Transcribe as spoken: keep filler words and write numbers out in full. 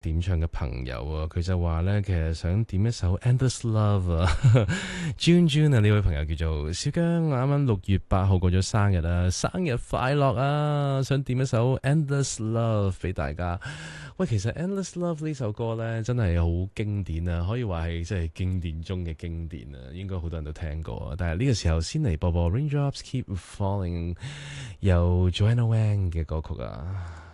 點唱嘅朋友啊，佢就話咧，其實想點一首《Endless Love》啊，June June 啊，呢位朋友叫做小姜，我啱啱六月八號過咗生日啊，生日快樂啊！想點一首《Endless Love》俾大家。喂，其實《Endless Love》呢首歌咧，真係好經典啊，可以話係即係經典中嘅經典啊，應該好多人都聽過啊。但係呢個時候先嚟播播《Raindrops Keep Falling》由 Joanna Wang 嘅歌曲啊。